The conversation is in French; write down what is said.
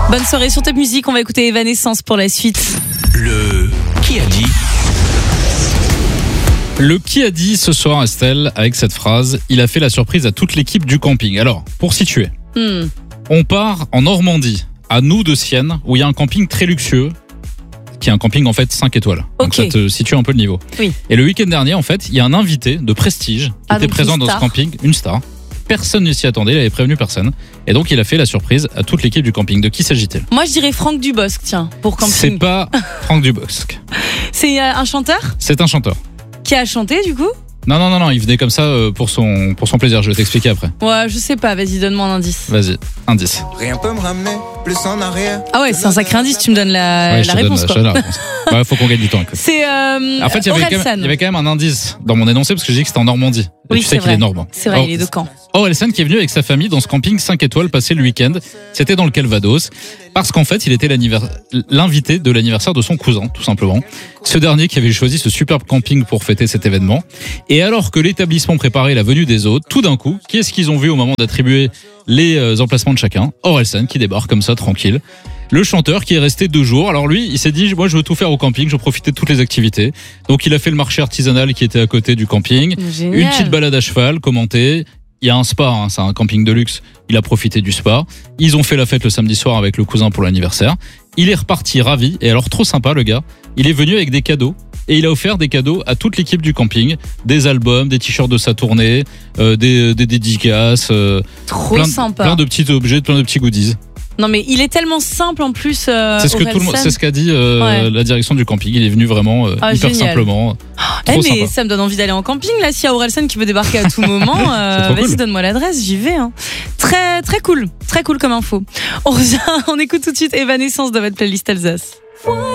Bonne soirée sur Top Music, on va écouter Evanescence pour la suite. Le qui a dit. Le qui a dit ce soir, Estelle, avec cette phrase, il a fait la surprise à toute l'équipe du camping. Alors, pour situer, on part en Normandie, à Noux-de-Sienne, où il y a un camping très luxueux, qui est un camping en fait 5 étoiles. Donc ça te situe un peu le niveau. Oui. Et le week-end dernier, en fait, il y a un invité de prestige qui était présent dans ce camping, une star. Personne ne s'y attendait, il avait prévenu personne. Et donc il a fait la surprise à toute l'équipe du camping. De qui s'agit-il ? Moi je dirais Franck Dubosc, tiens, pour camping. C'est pas Franck Dubosc. C'est un chanteur C'est un chanteur. qui a chanté du coup ? Non, il venait comme ça pour son plaisir. Je vais t'expliquer après. Ouais, je sais pas, vas-y, donne-moi un indice. Vas-y, indice. Rien peut me ramener plus en arrière. Ah ouais, c'est un sacré indice, tu me donnes la réponse Je quoi. te donne la réponse. Ouais, faut qu'on gagne du temps. Écoute. C'est En fait, il Orelsan. y avait quand même un indice dans mon énoncé parce que j'ai dit que c'était en Normandie. Et Oui, tu sais c'est qu'il vrai. est normand. C'est vrai, il est de Caen. Orelsan qui est venu avec sa famille dans ce camping 5 étoiles passer le week-end. C'était dans le Calvados. Parce qu'en fait, il était l'invité de l'anniversaire de son cousin, tout simplement. Ce dernier qui avait choisi ce superbe camping pour fêter cet événement. Et alors que l'établissement préparait la venue des hôtes, tout d'un coup, qui est-ce qu'ils ont vu au moment d'attribuer les emplacements de chacun ? Orelsan qui débarque comme ça, tranquille. Le chanteur qui est resté 2 jours. Alors lui, il s'est dit, moi je veux tout faire au camping, je veux profiter de toutes les activités. Donc il a fait le marché artisanal qui était à côté du camping. Génial. Une petite balade à cheval, commentée. Il y a un spa, c'est un camping de luxe. Il a profité du spa. Ils ont fait la fête le samedi soir avec le cousin pour l'anniversaire. Il est reparti ravi. Et alors trop sympa le gars. Il est venu avec des cadeaux. Et il a offert des cadeaux à toute l'équipe du camping. Des albums, des t-shirts de sa tournée, des dédicaces. Trop sympa. Plein de petits objets, plein de petits goodies. Non mais il est tellement simple en plus. C'est ce que tout le monde, c'est ce qu'a dit la direction du camping. Il est venu vraiment hyper génial. simplement. Trop mais sympa. ça me donne envie d'aller en camping là. S'il y a Orelsan qui veut débarquer à tout moment, trop vas-y cool. donne-moi l'adresse, j'y vais. Hein. Très cool comme info. On écoute tout de suite Evanescence dans votre playlist Alsace.